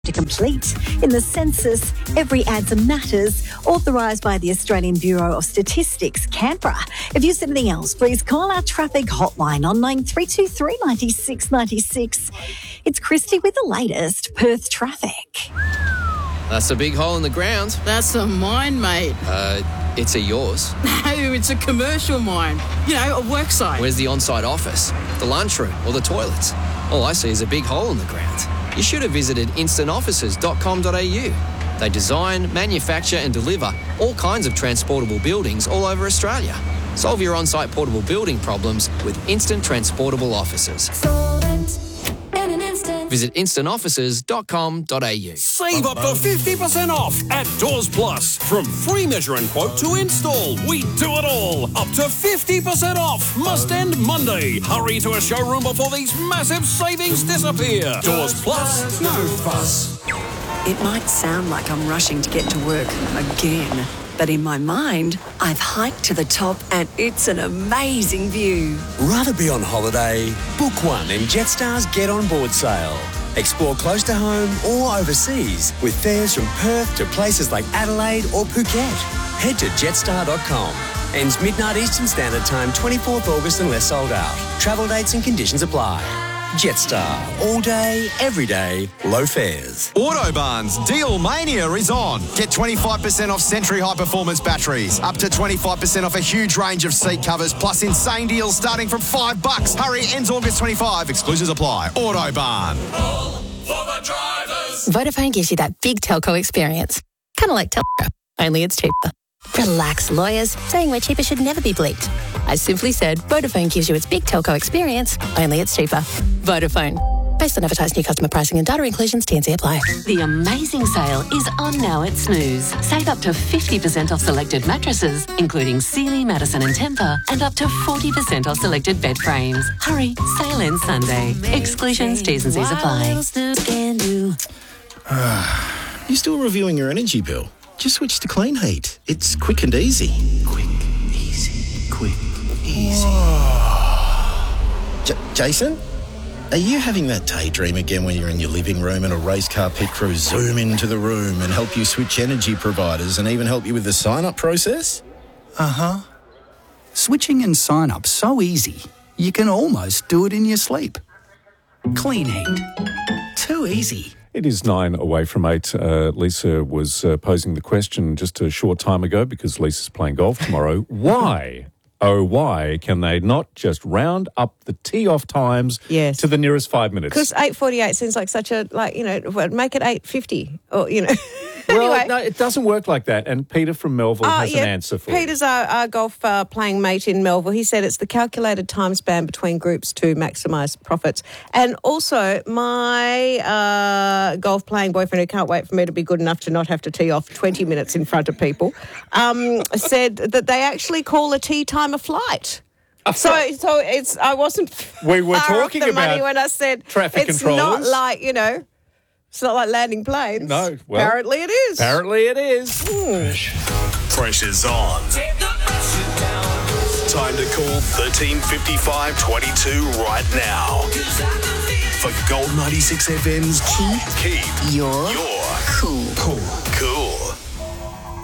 to complete. In the census, every answer matters, authorised by the Australian Bureau of Statistics, Canberra. If you see anything else, please call our traffic hotline on 9323 96 96. It's Christy with the latest Perth traffic. That's a big hole in the ground. That's a mine, mate. It's a yours. No, it's a commercial mine. You know, a work site. Where's the on-site office, the lunchroom or the toilets? All I see is a big hole in the ground. You should have visited instantoffices.com.au. They design, manufacture and deliver all kinds of transportable buildings all over Australia. Solve your on-site portable building problems with Instant Transportable Offices. Visit instantoffices.com.au. Save up to 50% off at Doors Plus. From free measure and quote to install, we do it all. Up to 50% off. Must end Monday. Hurry to a showroom before these massive savings disappear. Doors Plus, no fuss. It might sound like I'm rushing to get to work again, but in my mind, I've hiked to the top and it's an amazing view. Rather be on holiday? Book one in Jetstar's Get On Board sale. Explore close to home or overseas with fares from Perth to places like Adelaide or Phuket. Head to jetstar.com. Ends midnight Eastern Standard Time, 24th August unless sold out. Travel dates and conditions apply. Jetstar. All day, every day, low fares. Autobarn's Deal Mania is on. Get 25% off Century High Performance batteries, up to 25% off a huge range of seat covers, plus insane deals starting from $5. Hurry, ends August 25. Exclusions apply. Autobarn. All for the drivers. Vodafone gives you that big telco experience. Kind of like Telco, only it's cheaper. Relax, lawyers. Saying we're cheaper should never be bleeped. I simply said Vodafone gives you its big telco experience, only it's cheaper. Vodafone. Based on advertised new customer pricing and data inclusions, T&C apply. The amazing sale is on now at Snooze. Save up to 50% off selected mattresses, including Sealy, Madison and Tempur, and up to 40% off selected bed frames. Hurry, sale ends Sunday. Exclusions, T's and C's apply. You still reviewing your energy bill? Just switch to Clean Heat. It's quick and easy. Quick, easy, quick, easy. Jason? Are you having that daydream again when you're in your living room and a race car pit crew zoom into the room and help you switch energy providers and even help you with the sign-up process? Uh-huh. Switching and sign-up so easy, you can almost do it in your sleep. Clean Heat. Too easy. It is 9 away from 8. Lisa was posing the question just a short time ago because Lisa's playing golf tomorrow. Why? Oh, why can they not just round up the tee-off times to the nearest 5 minutes? Because 8:48 seems like such a, make it 8:50 or, Well, anyway. no, it doesn't work like that. And Peter from Melville has an answer for Peter's our golf playing mate in Melville. He said it's the calculated time span between groups to maximise profits. And also, my golf playing boyfriend, who can't wait for me to be good enough to not have to tee off 20 minutes in front of people, said that they actually call a tee time a flight. So it's I wasn't. We were talking about money when I said traffic controllers. Not like It's not like landing planes. No. Well, apparently it is. Apparently it is. Pressure's on. Time to call 135522 right now. For Gold 96 FM's Keep Your Cool.